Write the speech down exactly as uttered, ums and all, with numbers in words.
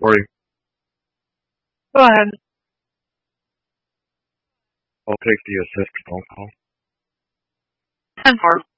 recording. Go ahead. I'll take the assist phone call. ten four.